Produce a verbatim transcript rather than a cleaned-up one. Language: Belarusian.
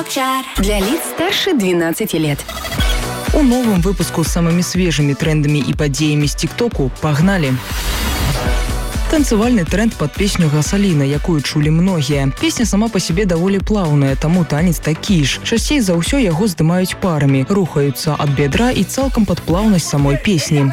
Снэпчат для лиц старше двенадцати лет. У новым выпуску з самымі свежымі трендамі і падзеямі з тик-току пагналі. Танцевальный тренд под песню Гасаліна, якую чулі многія. Песня сама по себе даволі плаўная, таму танец такі ж. Часцей за ўсё яго здымаюць парамі, рухаюцца ад бедра і цалкам пад плаўнасць самой песні.